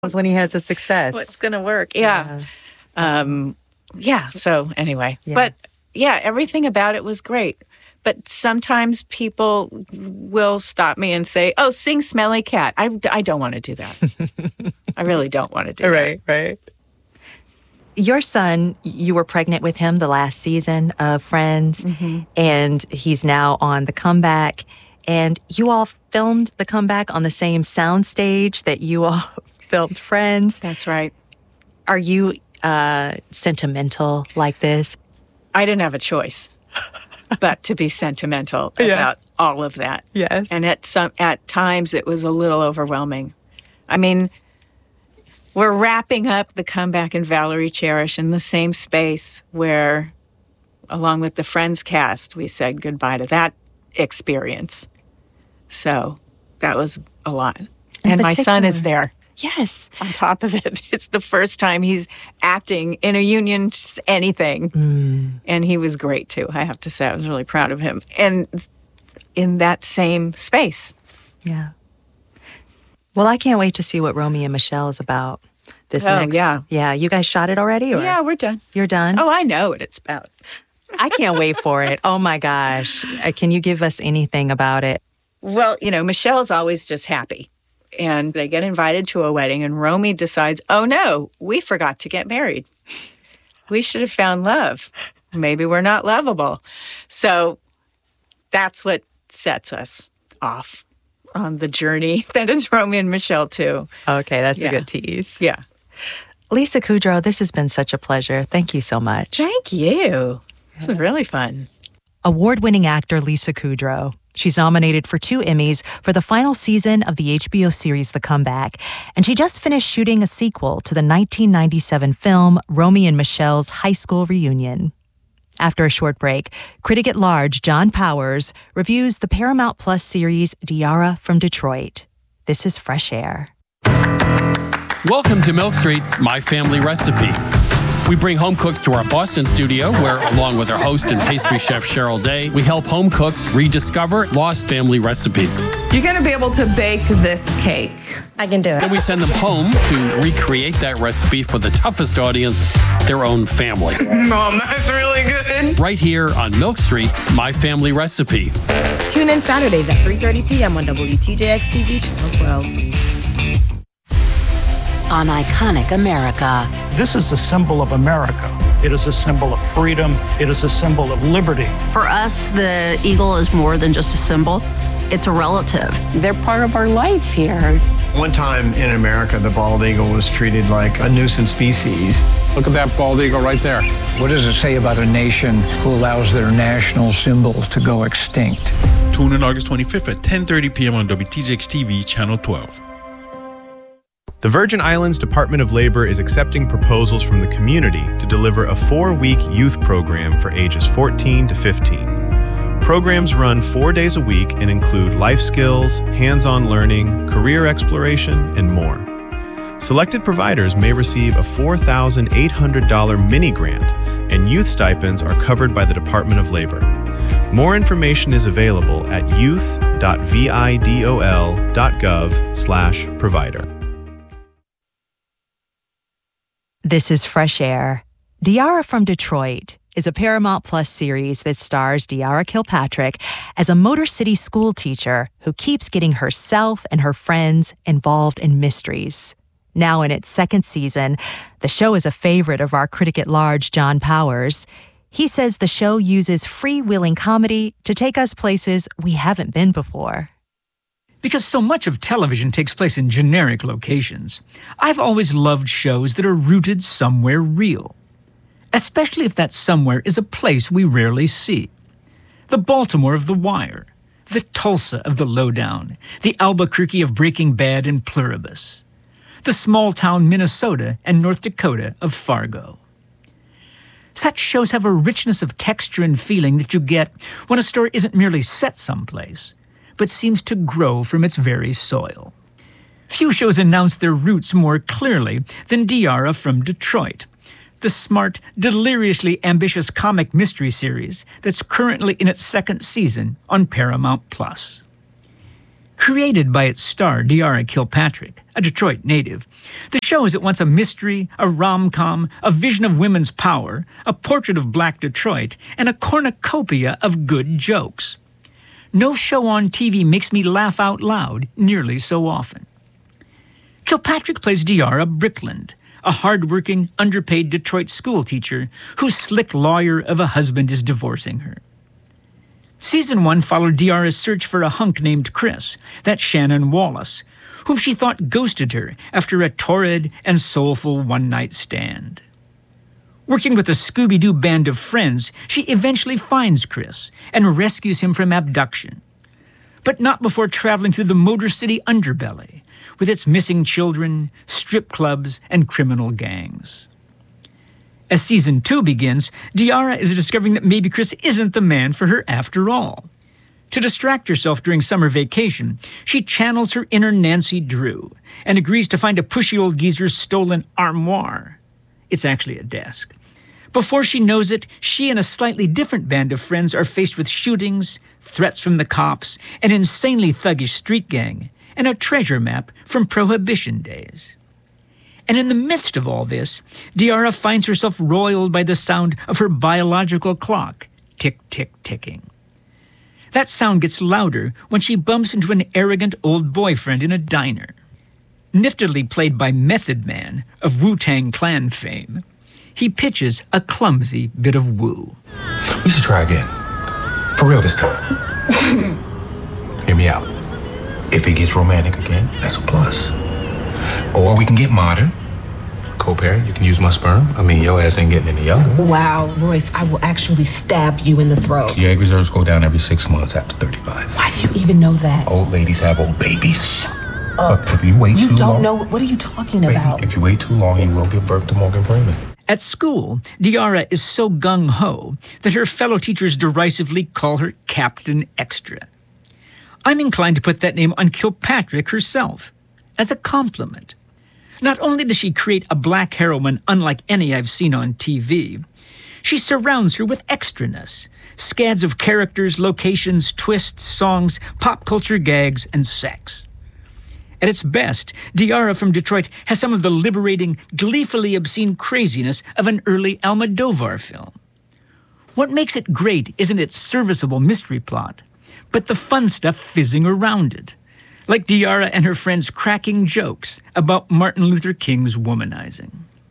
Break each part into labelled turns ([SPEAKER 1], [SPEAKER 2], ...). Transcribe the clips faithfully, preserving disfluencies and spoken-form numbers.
[SPEAKER 1] when he has a success.
[SPEAKER 2] What's going to work? Yeah. Yeah. Um, yeah. So anyway, yeah. But yeah, everything about it was great. But sometimes people will stop me and say, oh, sing Smelly Cat. I, I don't want to do that. I really don't want to do
[SPEAKER 1] right,
[SPEAKER 2] that.
[SPEAKER 1] Right, right. Your son, you were pregnant with him the last season of Friends, mm-hmm. and he's now on The Comeback. And you all filmed The Comeback on the same soundstage that you all filmed Friends.
[SPEAKER 2] That's right.
[SPEAKER 1] Are you uh, sentimental like this?
[SPEAKER 2] I didn't have a choice but to be sentimental yeah. about all of that.
[SPEAKER 1] Yes.
[SPEAKER 2] And at some at times it was a little overwhelming. I mean, we're wrapping up The Comeback and Valerie Cherish in the same space where, along with the Friends cast, we said goodbye to that experience. So that was a lot. In and particular. My son is there.
[SPEAKER 1] Yes.
[SPEAKER 2] On top of it. It's the first time he's acting in a union, anything. Mm. And he was great, too, I have to say. I was really proud of him. And in that same space.
[SPEAKER 1] Yeah. Well, I can't wait to see what Romy and Michelle is about. This
[SPEAKER 2] oh,
[SPEAKER 1] next,
[SPEAKER 2] yeah.
[SPEAKER 1] Yeah, you guys shot it already? Or?
[SPEAKER 2] Yeah, we're done.
[SPEAKER 1] You're done?
[SPEAKER 2] Oh, I know what it's about.
[SPEAKER 1] I can't wait for it. Oh, my gosh. Uh, can you give us anything about it?
[SPEAKER 2] Well, you know, Michelle's always just happy. And they get invited to a wedding, and Romy decides, oh, no, we forgot to get married. We should have found love. Maybe we're not lovable. So that's what sets us off on the journey that is Romy and Michelle, too.
[SPEAKER 1] Okay, that's
[SPEAKER 2] yeah.
[SPEAKER 1] a good tease.
[SPEAKER 2] Yeah.
[SPEAKER 1] Lisa Kudrow, this has been such a pleasure. Thank you so much.
[SPEAKER 2] Thank you. This was really fun.
[SPEAKER 1] Award-winning actor Lisa Kudrow. She's nominated for two Emmys for the final season of the H B O series The Comeback, and she just finished shooting a sequel to the nineteen ninety-seven film Romy and Michelle's high school reunion. After a short break, critic at large John Powers reviews the Paramount Plus series Diara from Detroit. This is Fresh Air.
[SPEAKER 3] Welcome to Milk Street's My Family Recipe. We bring home cooks to our Boston studio where, along with our host and pastry chef Cheryl Day, we help home cooks rediscover lost family recipes.
[SPEAKER 4] You're going to be able to bake this cake.
[SPEAKER 5] I can do it.
[SPEAKER 3] Then we send them home to recreate that recipe for the toughest audience, their own family.
[SPEAKER 4] Mom, that's really good.
[SPEAKER 3] Right here on Milk Street's My Family Recipe.
[SPEAKER 6] Tune in Saturdays at three thirty p.m. on W T J X T V Channel twelve.
[SPEAKER 7] On Iconic America.
[SPEAKER 8] This is a symbol of America. It is a symbol of freedom. It is a symbol of liberty.
[SPEAKER 9] For us, the eagle is more than just a symbol. It's a relative.
[SPEAKER 10] They're part of our life here.
[SPEAKER 11] One time in America, the bald eagle was treated like a nuisance species.
[SPEAKER 12] Look at that bald eagle right there.
[SPEAKER 13] What does it say about a nation who allows their national symbol to go extinct?
[SPEAKER 14] Tune in August twenty-fifth at ten thirty p.m. on W T J X T V Channel twelve.
[SPEAKER 15] The Virgin Islands Department of Labor is accepting proposals from the community to deliver a four-week youth program for ages fourteen to fifteen. Programs run four days a week and include life skills, hands-on learning, career exploration, and more. Selected providers may receive a four thousand eight hundred dollars mini grant, and youth stipends are covered by the Department of Labor. More information is available at youth dot vidol dot gov slash provider.
[SPEAKER 1] This is Fresh Air. Diara from Detroit is a Paramount Plus series that stars Diara Kilpatrick as a Motor City school teacher who keeps getting herself and her friends involved in mysteries. Now in its second season, the show is a favorite of our critic at large, John Powers. He says the show uses freewheeling comedy to take us places we haven't been before.
[SPEAKER 16] Because so much of television takes place in generic locations, I've always loved shows that are rooted somewhere real. Especially if that somewhere is a place we rarely see. The Baltimore of The Wire, the Tulsa of The Lowdown, the Albuquerque of Breaking Bad and Pluribus, the small-town Minnesota and North Dakota of Fargo. Such shows have a richness of texture and feeling that you get when a story isn't merely set someplace, but seems to grow from its very soil. Few shows announce their roots more clearly than Diara from Detroit, the smart, deliriously ambitious comic mystery series that's currently in its second season on Paramount Plus. Created by its star, Diarra Kilpatrick, a Detroit native, the show is at once a mystery, a rom-com, a vision of women's power, a portrait of Black Detroit, and a cornucopia of good jokes. No show on T V makes me laugh out loud nearly so often. Kilpatrick plays Diarra Brickland, a hard-working, underpaid Detroit schoolteacher whose slick lawyer of a husband is divorcing her. Season one followed Diarra's search for a hunk named Chris, that's Shannon Wallace, whom she thought ghosted her after a torrid and soulful one-night stand. Working with a Scooby-Doo band of friends, she eventually finds Chris and rescues him from abduction. But not before traveling through the Motor City underbelly, with its missing children, strip clubs, and criminal gangs. As season two begins, Diarra is discovering that maybe Chris isn't the man for her after all. To distract herself during summer vacation, she channels her inner Nancy Drew and agrees to find a pushy old geezer's stolen armoire. It's actually a desk. Before she knows it, she and a slightly different band of friends are faced with shootings, threats from the cops, an insanely thuggish street gang, and a treasure map from Prohibition days. And in the midst of all this, Diarra finds herself roiled by the sound of her biological clock, tick-tick-ticking. That sound gets louder when she bumps into an arrogant old boyfriend in a diner. Niftily played by Method Man of Wu-Tang Clan fame, he pitches a clumsy bit of woo.
[SPEAKER 5] We should try again. For real this time. Hear me out. If it gets romantic again, that's a plus. Or we can get modern. Co-parent, you can use my sperm. I mean, your ass ain't getting any younger.
[SPEAKER 17] Wow, Royce, I will actually stab you in the throat.
[SPEAKER 5] Your egg reserves go down every six months after thirty-five.
[SPEAKER 17] Why do you even know that?
[SPEAKER 5] Old ladies have old babies. Look, if you wait
[SPEAKER 17] you
[SPEAKER 5] too long...
[SPEAKER 17] You don't know. What are you talking
[SPEAKER 5] baby,
[SPEAKER 17] about?
[SPEAKER 5] If you wait too long, you will give birth to Morgan Freeman.
[SPEAKER 16] At school, Diarra is so gung-ho that her fellow teachers derisively call her Captain Extra. I'm inclined to put that name on Kilpatrick herself, as a compliment. Not only does she create a black heroine unlike any I've seen on T V, she surrounds her with extraness, scads of characters, locations, twists, songs, pop culture gags, and sex. At its best, Diarra from Detroit has some of the liberating, gleefully obscene craziness of an early Almodovar film. What makes it great isn't its serviceable mystery plot, but the fun stuff fizzing around it, like Diarra and her friends cracking jokes about Martin Luther King's womanizing.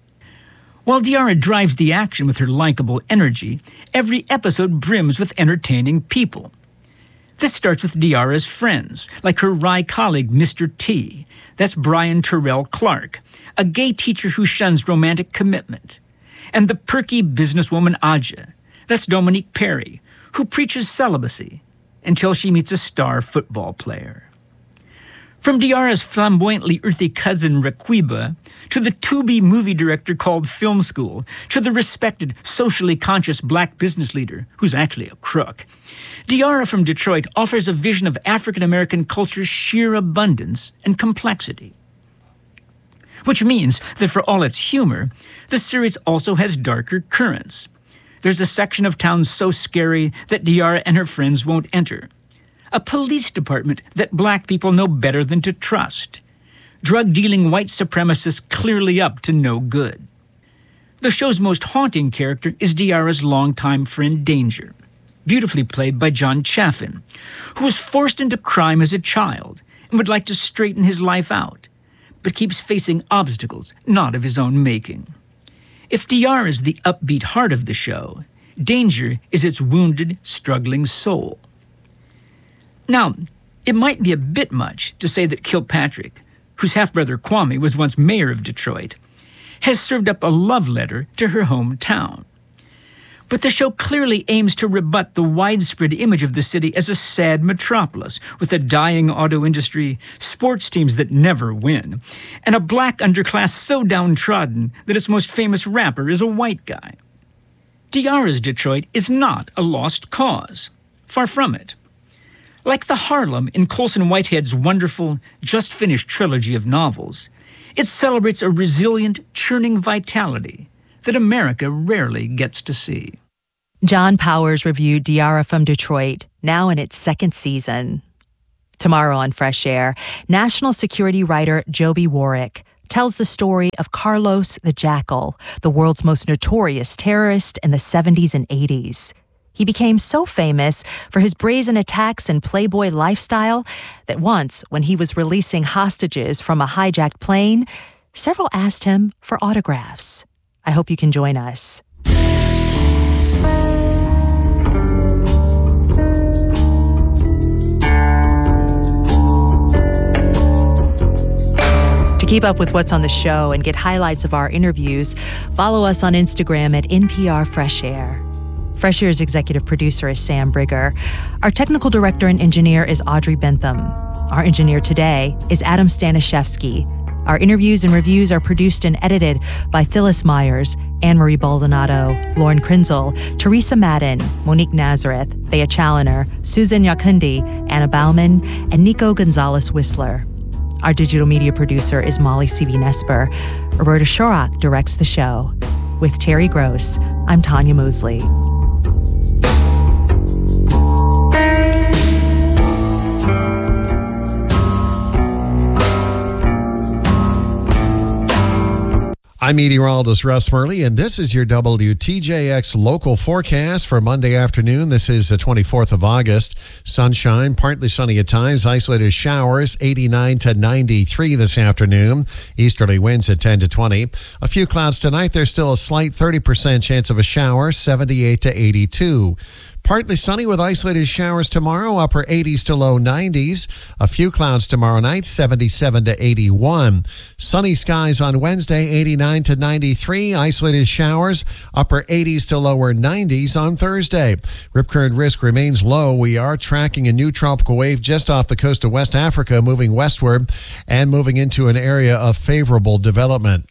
[SPEAKER 16] While Diarra drives the action with her likable energy, every episode brims with entertaining people. This starts with Diarra's friends, like her wry colleague, Mister T. That's Brian Terrell Clark, a gay teacher who shuns romantic commitment. And the perky businesswoman Aja, that's Dominique Perry, who preaches celibacy until she meets a star football player. From Diarra's flamboyantly earthy cousin Raquiba, to the to-be movie director called Film School, to the respected, socially conscious black business leader, who's actually a crook, Diarra from Detroit offers a vision of African-American culture's sheer abundance and complexity. Which means that for all its humor, the series also has darker currents. There's a section of town so scary that Diarra and her friends won't enter. A police department that black people know better than to trust. Drug-dealing white supremacists clearly up to no good. The show's most haunting character is Diarra's longtime friend Danger, beautifully played by John Chaffin, who was forced into crime as a child and would like to straighten his life out, but keeps facing obstacles not of his own making. If Diarra is the upbeat heart of the show, Danger is its wounded, struggling soul. Now, it might be a bit much to say that Kilpatrick, whose half-brother Kwame was once mayor of Detroit, has served up a love letter to her hometown. But the show clearly aims to rebut the widespread image of the city as a sad metropolis with a dying auto industry, sports teams that never win, and a black underclass so downtrodden that its most famous rapper is a white guy. Diarra's Detroit is not a lost cause. Far from it. Like the Harlem in Colson Whitehead's wonderful, just-finished trilogy of novels, it celebrates a resilient, churning vitality that America rarely gets to see.
[SPEAKER 1] John Powers reviewed Diarra from Detroit, now in its second season. Tomorrow on Fresh Air, national security writer Joby Warrick tells the story of Carlos the Jackal, the world's most notorious terrorist in the seventies and eighties. He became so famous for his brazen attacks and playboy lifestyle that once, when he was releasing hostages from a hijacked plane, several asked him for autographs. I hope you can join us. To keep up with what's on the show and get highlights of our interviews, follow us on Instagram at N P R Fresh Air. Fresh Air's executive producer is Sam Brigger. Our technical director and engineer is Audrey Bentham. Our engineer today is Adam Staniszewski. Our interviews and reviews are produced and edited by Phyllis Myers, Anne-Marie Baldonado, Lauren Krinzel, Teresa Madden, Monique Nazareth, Thea Challoner, Susan Yakundi, Anna Bauman, and Nico Gonzalez-Whistler. Our digital media producer is Molly C V Nesper. Roberta Shorak directs the show. With Terry Gross, I'm Tanya Mosley.
[SPEAKER 18] I'm meteorologist Russ Murley, and this is your W T J X local forecast for Monday afternoon. This is the twenty-fourth of August. Sunshine, partly sunny at times, isolated showers, eighty-nine to ninety-three this afternoon. Easterly winds at ten to twenty. A few clouds tonight. There's still a slight thirty percent chance of a shower, seventy-eight to eighty-two. Partly sunny with isolated showers tomorrow, upper eighties to low nineties. A few clouds tomorrow night, seventy-seven to eighty-one. Sunny skies on Wednesday, eighty-nine to ninety-three. Isolated showers, upper eighties to lower nineties on Thursday. Rip current risk remains low. We are tracking a new tropical wave just off the coast of West Africa, moving westward and moving into an area of favorable development.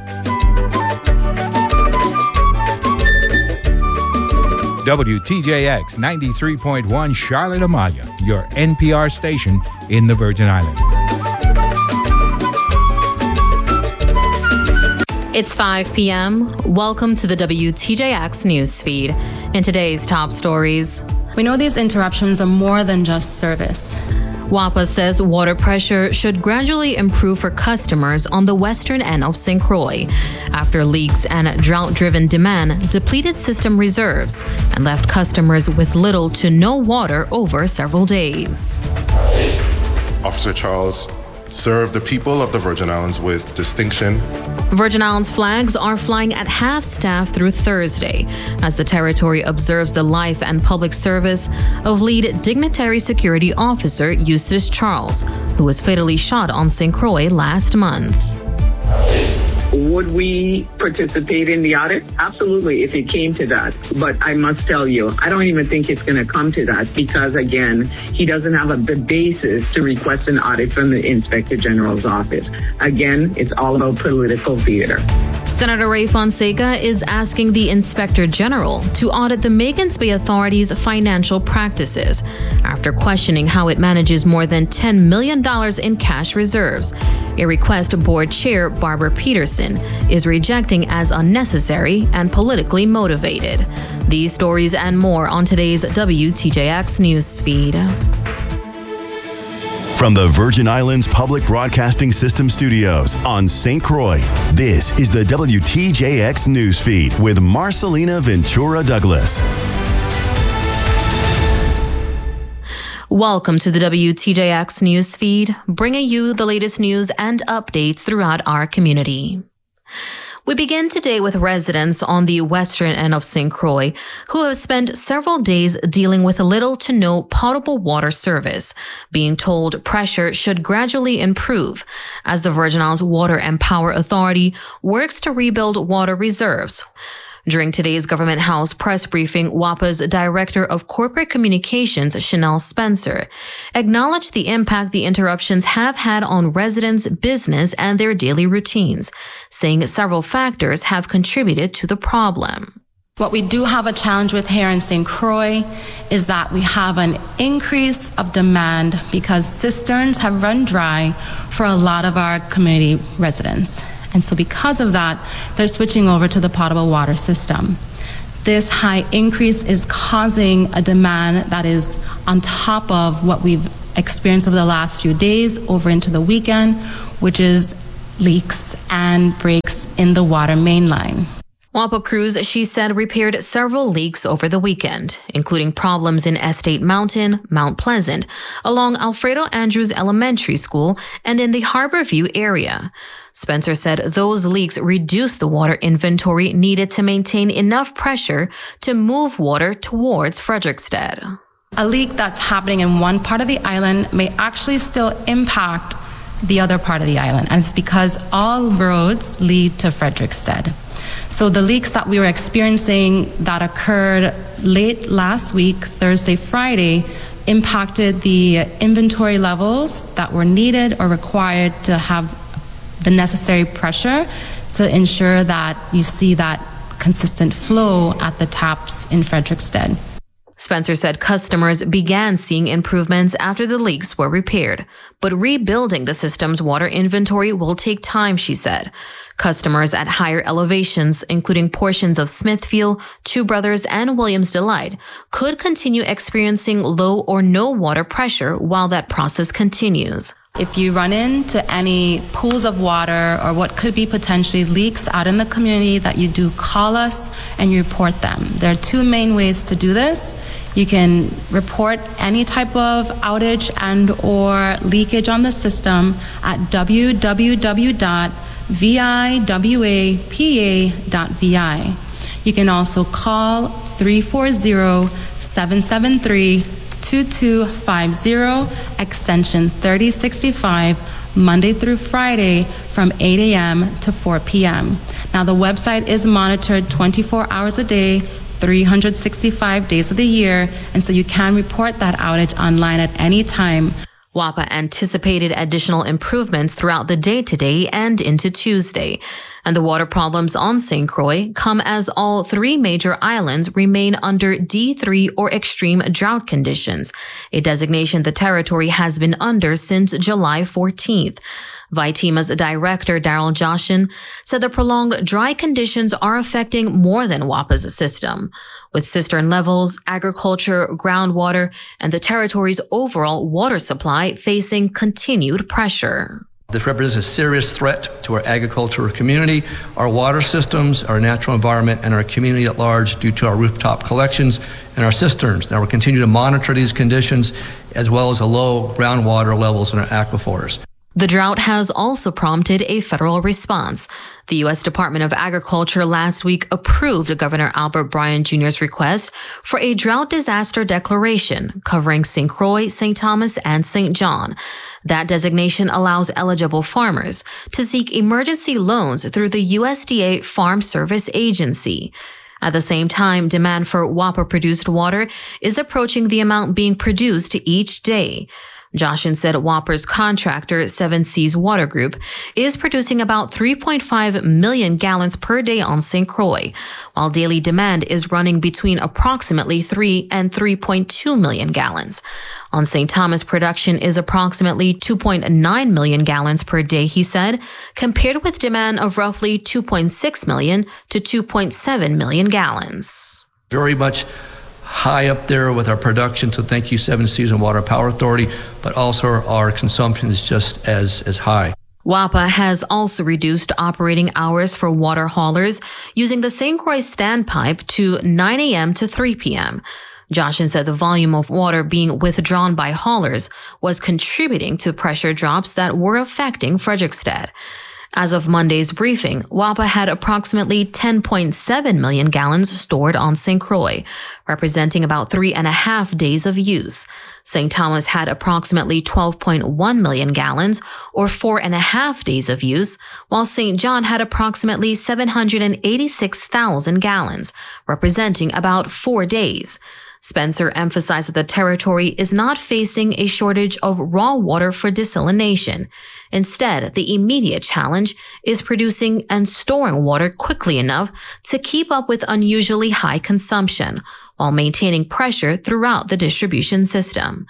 [SPEAKER 19] W T J X ninety-three point one Charlotte Amalia, your N P R station in the Virgin Islands.
[SPEAKER 20] It's five p.m. Welcome to the W T J X news feed. In today's top stories,
[SPEAKER 21] we know these interruptions are more than just service.
[SPEAKER 20] WAPA says water pressure should gradually improve for customers on the western end of Saint Croix after leaks and drought-driven demand depleted system reserves and left customers with little to no water over several days.
[SPEAKER 22] Officer Charles served the people of the Virgin Islands with distinction.
[SPEAKER 20] Virgin Islands flags are flying at half-staff through Thursday as the territory observes the life and public service of lead dignitary security officer Eustace Charles, who was fatally shot on Saint Croix last month.
[SPEAKER 23] Would we participate in the audit? Absolutely, if it came to that. But I must tell you, I don't even think it's going to come to that because, again, he doesn't have a, the basis to request an audit from the Inspector General's office. Again, it's all about political theater.
[SPEAKER 20] Senator Ray Fonseca is asking the Inspector General to audit the Magens Bay Authority's financial practices after questioning how it manages more than ten million dollars in cash reserves, a request Board Chair Barbara Peterson is rejecting as unnecessary and politically motivated. These stories and more on today's W T J X news feed.
[SPEAKER 24] From the Virgin Islands Public Broadcasting System studios on Saint Croix, this is the W T J X news feed with Marcelina Ventura Douglas.
[SPEAKER 20] Welcome to the W T J X news feed, bringing you the latest news and updates throughout our community. We begin today with residents on the western end of Saint Croix who have spent several days dealing with little to no potable water service, being told pressure should gradually improve as the Virgin Islands Water and Power Authority works to rebuild water reserves. During today's Government House press briefing, WAPA's Director of Corporate Communications, Chanel Spencer, acknowledged the impact the interruptions have had on residents' business and their daily routines, saying several factors have contributed to the problem.
[SPEAKER 21] What we do have a challenge with here in Saint Croix is that we have an increase of demand because cisterns have run dry for a lot of our community residents. And so because of that, they're switching over to the potable water system. This high increase is causing a demand that is on top of what we've experienced over the last few days over into the weekend, which is leaks and breaks in the water main line.
[SPEAKER 20] WAPA crews, she said, repaired several leaks over the weekend, including problems in Estate Mountain, Mount Pleasant, along Alfredo Andrews Elementary School, and in the Harborview area. Spencer said those leaks reduced the water inventory needed to maintain enough pressure to move water towards Frederiksted.
[SPEAKER 21] A leak that's happening in one part of the island may actually still impact the other part of the island, and it's because all roads lead to Frederiksted. So the leaks that we were experiencing that occurred late last week, Thursday, Friday, impacted the inventory levels that were needed or required to have the necessary pressure to ensure that you see that consistent flow at the taps in Frederiksted.
[SPEAKER 20] Spencer said customers began seeing improvements after the leaks were repaired, but rebuilding the system's water inventory will take time, she said. Customers at higher elevations, including portions of Smithfield, Two Brothers, and Williams Delight, could continue experiencing low or no water pressure while that process continues.
[SPEAKER 21] If you run into any pools of water or what could be potentially leaks out in the community, that you do call us and you report them. There are two main ways to do this. You can report any type of outage and or leakage on the system at w w w dot v i w a p a dot v i. You can also call three four zero, seven seven three, two two five zero, extension thirty sixty-five, Monday through Friday from eight a.m. to four p.m. Now, the website is monitored twenty-four hours a day, three hundred sixty-five days of the year, and so you can report that outage online at any time.
[SPEAKER 20] WAPA anticipated additional improvements throughout the day today and into Tuesday. And the water problems on Saint Croix come as all three major islands remain under D three or extreme drought conditions, a designation the territory has been under since July fourteenth. Vitima's director, Daryl Joshin, said the prolonged dry conditions are affecting more than WAPA's system, with cistern levels, agriculture, groundwater, and the territory's overall water supply facing continued pressure.
[SPEAKER 2] This represents a serious threat to our agricultural community, our water systems, our natural environment, and our community at large due to our rooftop collections and our cisterns. Now, we'll continue to monitor these conditions as well as the low groundwater levels in our aquifers.
[SPEAKER 20] The drought has also prompted a federal response. The U S Department of Agriculture last week approved Governor Albert Bryan Junior's request for a drought disaster declaration covering Saint Croix, Saint Thomas, and Saint John. That designation allows eligible farmers to seek emergency loans through the U S D A Farm Service Agency. At the same time, demand for WAPA-produced water is approaching the amount being produced each day. Joshin said WAPA's contractor, Seven Seas Water Group, is producing about three point five million gallons per day on Saint Croix, while daily demand is running between approximately three and three point two million gallons. On Saint Thomas, production is approximately two point nine million gallons per day, he said, compared with demand of roughly two point six million to two point seven million gallons.
[SPEAKER 2] Very much high up there with our production, so thank you, Seven Seas and Water Power Authority, but also our consumption is just as, as high.
[SPEAKER 20] WAPA has also reduced operating hours for water haulers using the Saint Croix standpipe to nine a.m. to three p.m. Joshin said the volume of water being withdrawn by haulers was contributing to pressure drops that were affecting Frederiksted. As of Monday's briefing, WAPA had approximately ten point seven million gallons stored on Saint Croix, representing about three and a half days of use. Saint Thomas had approximately twelve point one million gallons, or four and a half days of use, while Saint John had approximately seven hundred eighty-six thousand gallons, representing about four days. Spencer emphasized that the territory is not facing a shortage of raw water for desalination. Instead, the immediate challenge is producing and storing water quickly enough to keep up with unusually high consumption, while maintaining pressure throughout the distribution system.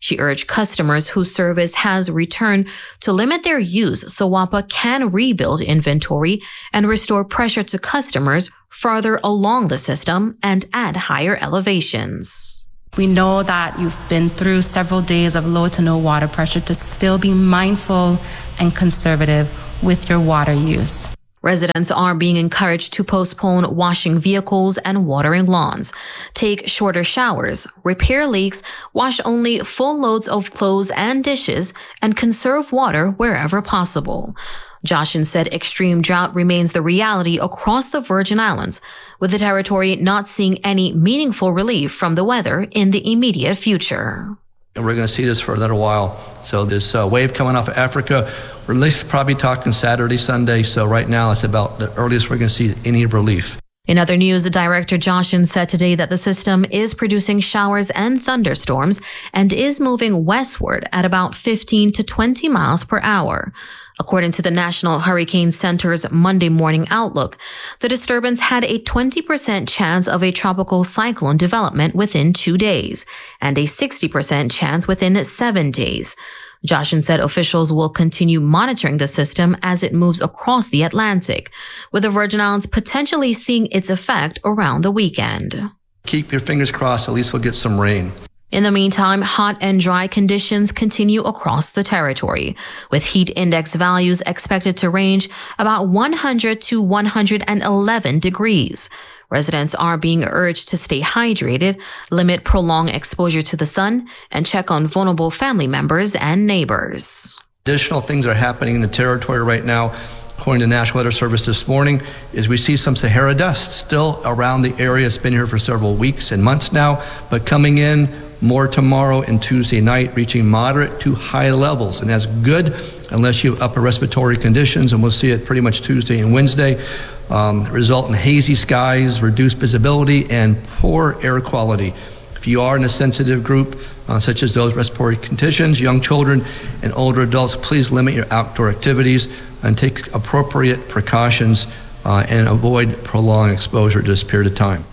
[SPEAKER 20] She urged customers whose service has returned to limit their use so W A P A can rebuild inventory and restore pressure to customers farther along the system and at higher elevations.
[SPEAKER 21] We know that you've been through several days of low to no water pressure to still be mindful and conservative with your water use.
[SPEAKER 20] Residents are being encouraged to postpone washing vehicles and watering lawns, take shorter showers, repair leaks, wash only full loads of clothes and dishes, and conserve water wherever possible. Joshin said extreme drought remains the reality across the Virgin Islands, with the territory not seeing any meaningful relief from the weather in the immediate future.
[SPEAKER 2] And we're going to see this for another while. So this uh, wave coming off of Africa, we're at least probably talking Saturday, Sunday. So right now it's about the earliest we're going to see any relief.
[SPEAKER 20] In other news, Director Joshin said today that the system is producing showers and thunderstorms and is moving westward at about fifteen to twenty miles per hour. According to the National Hurricane Center's Monday morning outlook, the disturbance had a twenty percent chance of a tropical cyclone development within two days and a sixty percent chance within seven days. Joshin said officials will continue monitoring the system as it moves across the Atlantic, with the Virgin Islands potentially seeing its effect around the weekend.
[SPEAKER 2] Keep your fingers crossed, at least we'll get some rain.
[SPEAKER 20] In the meantime, hot and dry conditions continue across the territory, with heat index values expected to range about one hundred to one hundred eleven degrees. Residents are being urged to stay hydrated, limit prolonged exposure to the sun, and check on vulnerable family members and neighbors.
[SPEAKER 2] Additional things are happening in the territory right now, according to National Weather Service this morning, is we see some Sahara dust still around the area. It's been here for several weeks and months now, but coming in more tomorrow and Tuesday night, reaching moderate to high levels. And that's good unless you have upper respiratory conditions, and we'll see it pretty much Tuesday and Wednesday. Um, result in hazy skies, reduced visibility, and poor air quality. If you are in a sensitive group, uh, such as those respiratory conditions, young children and older adults, please limit your outdoor activities and take appropriate precautions uh, and avoid prolonged exposure to this period of time.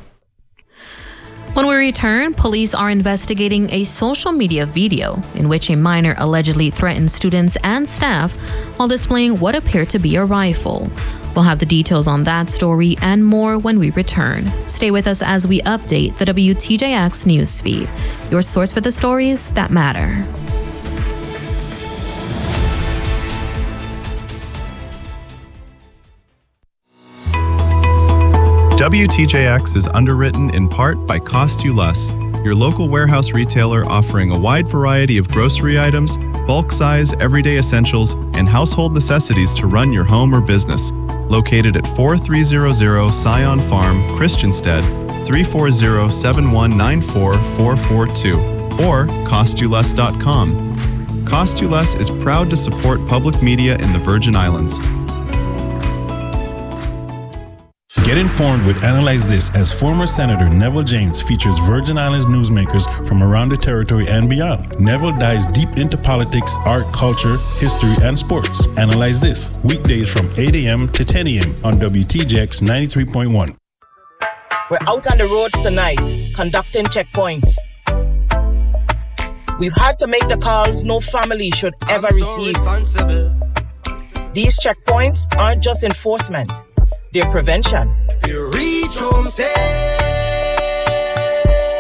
[SPEAKER 20] When we return, police are investigating a social media video in which a minor allegedly threatened students and staff while displaying what appeared to be a rifle. We'll have the details on that story and more when we return. Stay with us as we update the W T J X newsfeed, your source for the stories that matter.
[SPEAKER 15] W T J X is underwritten in part by Cost You Less, your local warehouse retailer offering a wide variety of grocery items, bulk size, everyday essentials, and household necessities to run your home or business. Located at forty-three hundred Scion Farm, Christiansted, three four zero, seven one nine four, four four two, or cost you less dot com. Cost You Less is proud to support public media in the Virgin Islands.
[SPEAKER 14] Get informed with Analyze This, as former Senator Neville James features Virgin Islands newsmakers from around the territory and beyond. Neville dives deep into politics, art, culture, history, and sports. Analyze This, weekdays from eight a.m. to ten a.m. on W T J X ninety-three point one.
[SPEAKER 3] We're out on the roads tonight, conducting checkpoints. We've had to make the calls no family should ever I'm receive. So These checkpoints aren't just enforcement. Their prevention.
[SPEAKER 4] If you reach home safe,